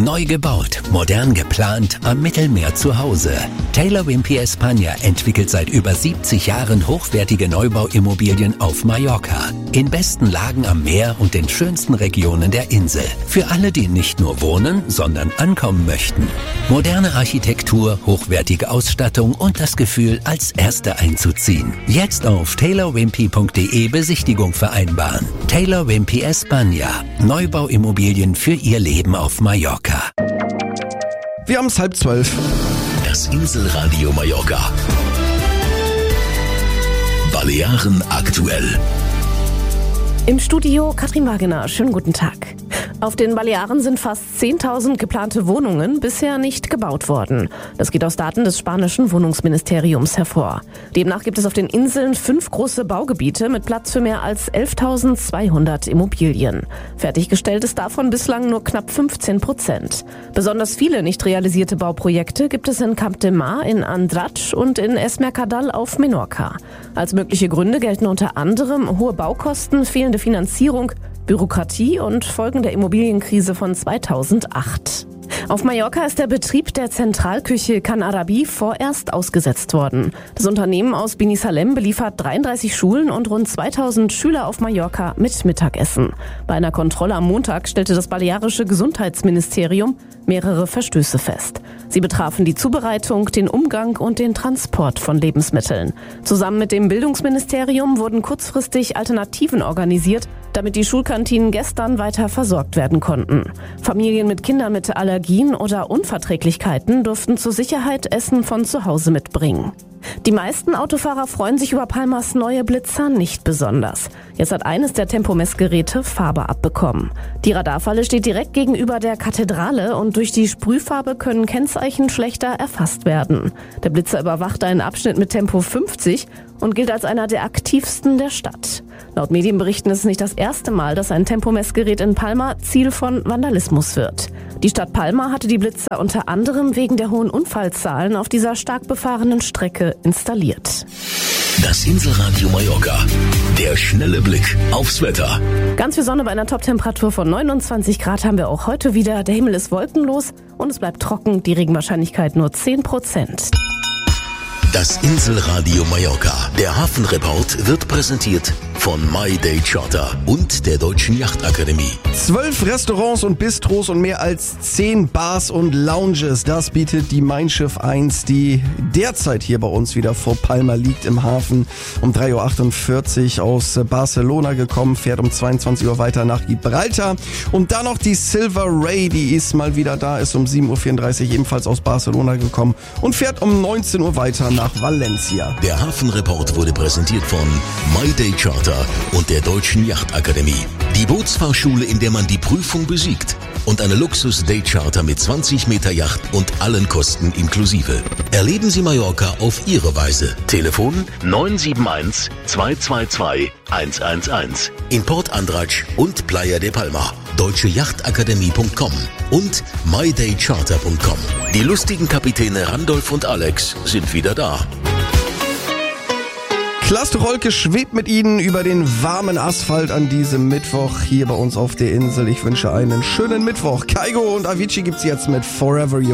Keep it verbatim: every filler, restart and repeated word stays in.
Neu gebaut, modern geplant, am Mittelmeer zu Hause. Taylor Wimpey España entwickelt seit über siebzig Jahren hochwertige Neubauimmobilien auf Mallorca. In besten Lagen am Meer und den schönsten Regionen der Insel. Für alle, die nicht nur wohnen, sondern ankommen möchten. Moderne Architektur, hochwertige Ausstattung und das Gefühl, als Erste einzuziehen. Jetzt auf taylor wimpey punkt de Besichtigung vereinbaren. Taylor Wimpey España. Neubauimmobilien für Ihr Leben auf Mallorca. Wir haben es halb zwölf. Das Inselradio Mallorca. Balearen aktuell. Im Studio Katrin Wagener. Schönen guten Tag. Auf den Balearen sind fast zehntausend geplante Wohnungen bisher nicht gebaut worden. Das geht aus Daten des spanischen Wohnungsministeriums hervor. Demnach gibt es auf den Inseln fünf große Baugebiete mit Platz für mehr als elftausendzweihundert Immobilien. Fertiggestellt ist davon bislang nur knapp fünfzehn Prozent. Besonders viele nicht realisierte Bauprojekte gibt es in Camp de Mar, in Andratx und in Es Mercadal auf Menorca. Als mögliche Gründe gelten unter anderem hohe Baukosten, fehlende Finanzierung, Bürokratie und Folgen der Immobilienkrise von zweitausendacht. Auf Mallorca ist der Betrieb der Zentralküche Can Arabi vorerst ausgesetzt worden. Das Unternehmen aus Binissalem beliefert dreiunddreißig Schulen und rund zweitausend Schüler auf Mallorca mit Mittagessen. Bei einer Kontrolle am Montag stellte das balearische Gesundheitsministerium mehrere Verstöße fest. Sie betrafen die Zubereitung, den Umgang und den Transport von Lebensmitteln. Zusammen mit dem Bildungsministerium wurden kurzfristig Alternativen organisiert, damit die Schulkantinen gestern weiter versorgt werden konnten. Familien mit Kindern mit Allergien oder Unverträglichkeiten durften zur Sicherheit Essen von zu Hause mitbringen. Die meisten Autofahrer freuen sich über Palmas neue Blitzer nicht besonders. Jetzt hat eines der Tempomessgeräte Farbe abbekommen. Die Radarfalle steht direkt gegenüber der Kathedrale und durch die Sprühfarbe können Kennzeichen schlechter erfasst werden. Der Blitzer überwacht einen Abschnitt mit Tempo fünfzig und gilt als einer der aktivsten der Stadt. Laut Medienberichten ist es nicht das erste Mal, dass ein Tempomessgerät in Palma Ziel von Vandalismus wird. Die Stadt Palma hatte die Blitzer unter anderem wegen der hohen Unfallzahlen auf dieser stark befahrenen Strecke installiert. Das Inselradio Mallorca. Der schnelle Blick aufs Wetter. Ganz viel Sonne bei einer Toptemperatur von neunundzwanzig Grad haben wir auch heute wieder. Der Himmel ist wolkenlos und es bleibt trocken. Die Regenwahrscheinlichkeit nur zehn Prozent. Das Inselradio Mallorca. Der Hafenreport wird präsentiert von My Day Charter und der Deutschen Yachtakademie. Zwölf Restaurants und Bistros und mehr als zehn Bars und Lounges. Das bietet die Mein Schiff eins, die derzeit hier bei uns wieder vor Palma liegt im Hafen. Um drei Uhr achtundvierzig aus Barcelona gekommen, fährt um zweiundzwanzig Uhr weiter nach Gibraltar. Und dann noch die Silver Ray, die ist mal wieder da, ist um sieben Uhr vierunddreißig ebenfalls aus Barcelona gekommen und fährt um neunzehn Uhr weiter nach Valencia. Der Hafenreport wurde präsentiert von My Day Charter und der Deutschen Yachtakademie. Die Bootsfahrschule, in der man die Prüfung besiegt. Und eine Luxus-Day-Charter mit zwanzig Meter Yacht und allen Kosten inklusive. Erleben Sie Mallorca auf Ihre Weise. Telefon neun sieben eins zwei zwei zwei eins eins eins. In Port Andratx und Playa de Palma. deutsche yachtakademie punkt com und my day charter punkt com. Die lustigen Kapitäne Randolph und Alex sind wieder da. Klaas Rolke schwebt mit Ihnen über den warmen Asphalt an diesem Mittwoch hier bei uns auf der Insel. Ich wünsche einen schönen Mittwoch. Kygo und Avicii gibt's jetzt mit Forever Young.